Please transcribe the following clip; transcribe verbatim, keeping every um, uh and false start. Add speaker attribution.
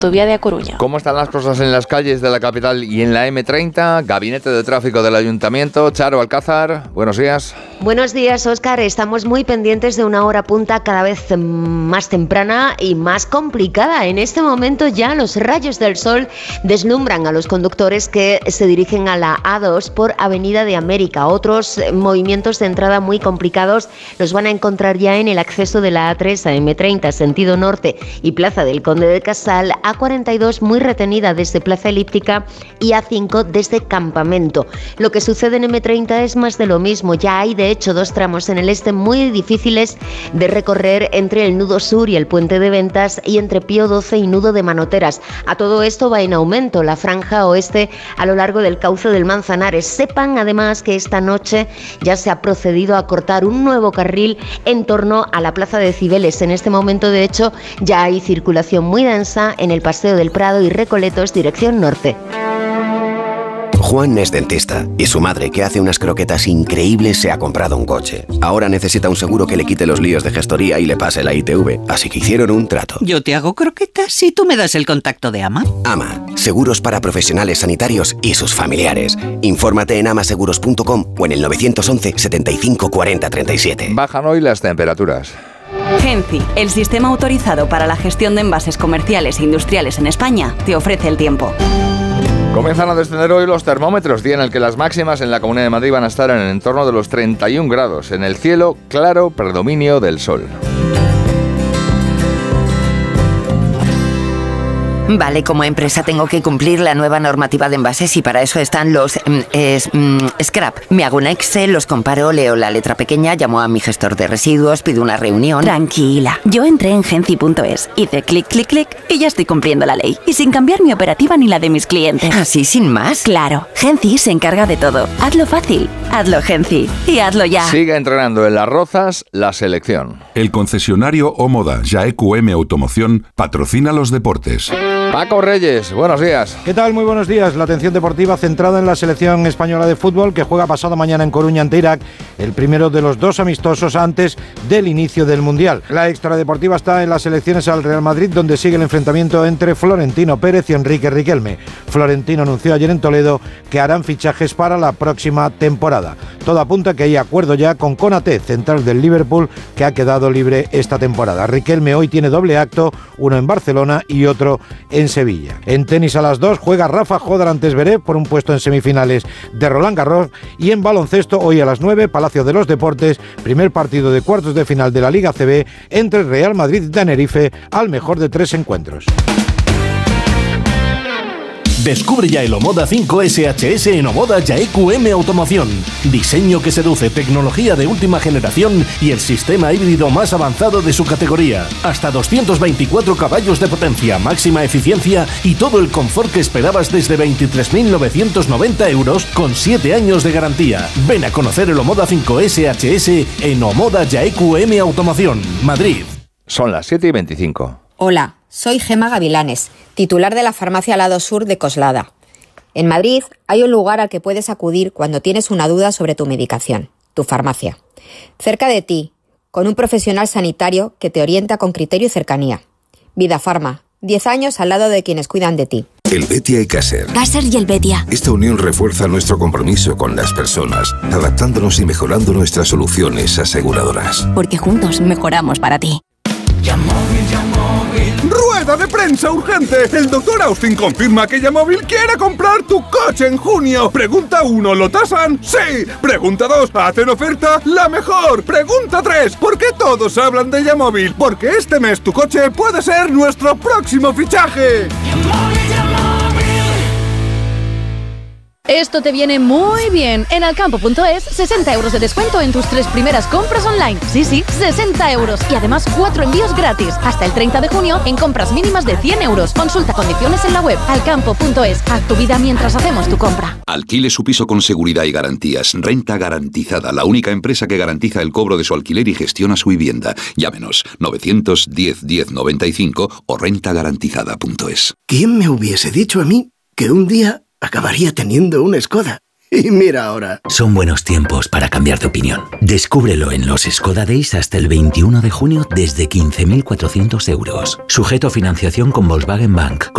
Speaker 1: Autovía de A Coruña.
Speaker 2: ¿Cómo están las cosas en las calles de la capital y en la eme treinta? Gabinete de Tráfico del Ayuntamiento. Charo Alcázar, buenos días.
Speaker 3: Buenos días, Óscar. Estamos muy pendientes de una hora punta cada vez más temprana y más complicada. En este momento ya los rayos del sol deslumbran a los conductores que se dirigen a la A dos por Avenida de América. Otros movimientos de entrada muy complicados los van a encontrar ya en el acceso de la A tres a eme treinta, sentido norte, y Plaza del Conde de Casal, A cuarenta y dos muy retenida desde Plaza Elíptica y A cinco desde Campamento. Lo que sucede en eme treinta es más de lo mismo. Ya hay de hecho dos tramos en el este muy difíciles de recorrer entre el nudo sur y el puente de Ventas y entre Pío doce y nudo de Manoteras. A todo esto va en aumento la franja oeste a lo largo del cauce del Manzanares. Sepan además que esta noche ya se ha procedido a cortar un nuevo carril en torno a la Plaza de Cibeles. En este momento de hecho ya hay circulación muy densa en el Paseo del Prado y Recoletos, dirección norte.
Speaker 4: Juan es dentista y su madre, que hace unas croquetas increíbles, se ha comprado un coche. Ahora necesita un seguro que le quite los líos de gestoría y le pase la I T V, así que hicieron un trato.
Speaker 5: Yo te hago croquetas y tú me das el contacto de Ama.
Speaker 4: Ama, seguros para profesionales sanitarios y sus familiares. Infórmate en amaseguros punto com o en el nueve once, setenta y cinco, cuarenta, treinta y siete.
Speaker 2: Bajan hoy las temperaturas.
Speaker 6: Genci, el sistema autorizado para la gestión de envases comerciales e industriales en España, te ofrece el tiempo.
Speaker 2: Comienzan a descender hoy los termómetros, día en el que las máximas en la Comunidad de Madrid van a estar en el entorno de los treinta y un grados. En el cielo, claro predominio del sol.
Speaker 7: Vale, como empresa tengo que cumplir la nueva normativa de envases y para eso están los mm, es, mm, scrap. Me hago un Excel, los comparo, leo la letra pequeña, llamo a mi gestor de residuos, pido una reunión.
Speaker 6: Tranquila, yo entré en genci punto es, hice clic, clic, clic y ya estoy cumpliendo la ley. Y sin cambiar mi operativa ni la de mis clientes.
Speaker 7: ¿Así sin más?
Speaker 6: Claro, Genci se encarga de todo. Hazlo fácil, hazlo Genci y hazlo ya.
Speaker 2: Sigue entrenando en Las Rozas la selección.
Speaker 8: El concesionario Omoda Jaeku M Automoción patrocina los deportes.
Speaker 2: Paco Reyes, buenos días.
Speaker 9: ¿Qué tal? Muy buenos días. La atención deportiva centrada en la selección española de fútbol que juega pasado mañana en Coruña ante Irak, el primero de los dos amistosos antes del inicio del Mundial. La extradeportiva está en las elecciones al Real Madrid, donde sigue el enfrentamiento entre Florentino Pérez y Enrique Riquelme. Florentino anunció ayer en Toledo que harán fichajes para la próxima temporada. Todo apunta que hay acuerdo ya con Konaté, central del Liverpool, que ha quedado libre esta temporada. Riquelme hoy tiene doble acto, uno en Barcelona y otro en Sevilla. En tenis a las dos juega Rafa Jódar ante Zverev por un puesto en semifinales de Roland Garros, y en baloncesto hoy a las nueve, Palacio de los Deportes, primer partido de cuartos de final de la Liga C B entre Real Madrid y Tenerife, al mejor de tres encuentros.
Speaker 10: Descubre ya el Omoda cinco S H S en Omoda Jaeku M Automoción. Diseño que seduce, tecnología de última generación y el sistema híbrido más avanzado de su categoría. Hasta doscientos veinticuatro caballos de potencia, máxima eficiencia y todo el confort que esperabas desde veintitrés mil novecientos noventa euros con siete años de garantía. Ven a conocer el Omoda cinco S H S en Omoda Jaeku M Automoción, Madrid.
Speaker 2: Son las siete y veinticinco.
Speaker 11: Hola, soy Gema Gavilanes, titular de la farmacia Lado Sur de Coslada. En Madrid hay un lugar al que puedes acudir cuando tienes una duda sobre tu medicación, tu farmacia. Cerca de ti, con un profesional sanitario que te orienta con criterio y cercanía. Vida Farma, diez años al lado de quienes cuidan de ti.
Speaker 12: Helvetia y Caser.
Speaker 13: Caser y Helvetia.
Speaker 12: Esta unión refuerza nuestro compromiso con las personas, adaptándonos y mejorando nuestras soluciones aseguradoras.
Speaker 13: Porque juntos mejoramos para ti.
Speaker 14: Yamóvil, Yamóvil. ¡Rueda de prensa urgente! El doctor Austin confirma que Yamóvil quiere comprar tu coche en junio. Pregunta uno, ¿lo tasan? ¡Sí! Pregunta dos, ¿hacen oferta? ¡La mejor! Pregunta tres, ¿por qué todos hablan de Yamóvil? Porque este mes tu coche puede ser nuestro próximo fichaje.
Speaker 15: Yamóvil, Yamóvil. Esto te viene muy bien. En alcampo punto es, sesenta euros de descuento en tus tres primeras compras online. Sí, sí, sesenta euros. Y además cuatro envíos gratis. Hasta el treinta de junio en compras mínimas de cien euros. Consulta condiciones en la web. alcampo punto es. Haz tu vida mientras hacemos tu compra.
Speaker 16: Alquile su piso con seguridad y garantías. Renta Garantizada, la única empresa que garantiza el cobro de su alquiler y gestiona su vivienda. Llámenos novecientos diez, diez noventa y cinco o renta garantizada punto es.
Speaker 17: ¿Quién me hubiese dicho a mí que un día acabaría teniendo una Skoda? Y mira ahora.
Speaker 18: Son buenos tiempos para cambiar de opinión. Descúbrelo en los Skoda Days hasta el veintiuno de junio desde quince mil cuatrocientos euros. Sujeto a financiación con Volkswagen Bank.